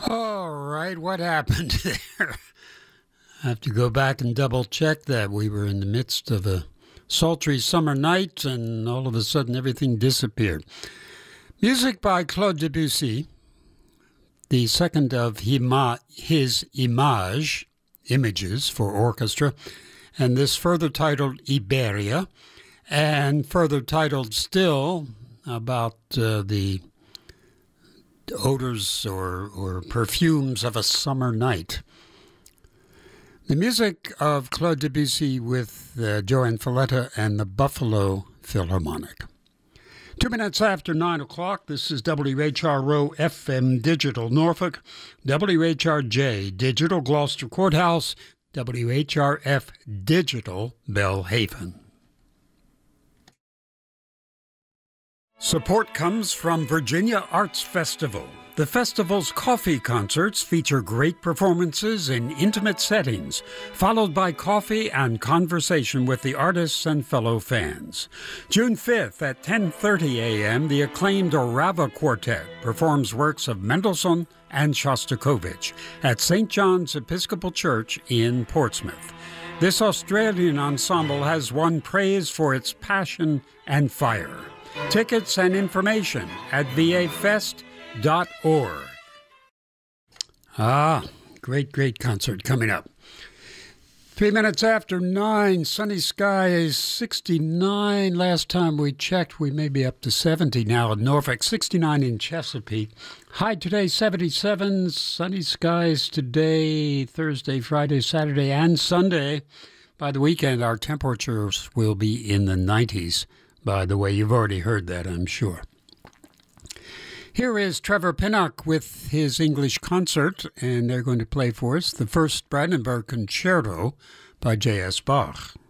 All right, what happened there? I have to go back and double check that. We were in the midst of a sultry summer night, and all of a sudden everything disappeared. Music by Claude Debussy, the second of his images for orchestra, and this further titled Iberia, and further titled still about the odors or perfumes of a summer night. The music of Claude Debussy with Joan Falletta and the Buffalo Philharmonic. 2 minutes after 9 o'clock, this is WHRO FM Digital Norfolk, WHRJ Digital Gloucester Courthouse, WHRF Digital Belhaven. Support comes from Virginia Arts Festival. The festival's coffee concerts feature great performances in intimate settings, followed by coffee and conversation with the artists and fellow fans. June 5th at 10:30 a.m., the acclaimed Orava Quartet performs works of Mendelssohn and Shostakovich at St. John's Episcopal Church in Portsmouth. This Australian ensemble has won praise for its passion and fire. Tickets and information at vafest.org. Great concert coming up. 3 minutes after 9, sunny skies, 69. Last time we checked, we may be up to 70 now in Norfolk, 69 in Chesapeake. High today, 77. Sunny skies today, Thursday, Friday, Saturday, and Sunday. By the weekend, our temperatures will be in the 90s. By the way, you've already heard that, I'm sure. Here is Trevor Pinnock with his English concert, and they're going to play for us the first Brandenburg Concerto by J.S. Bach.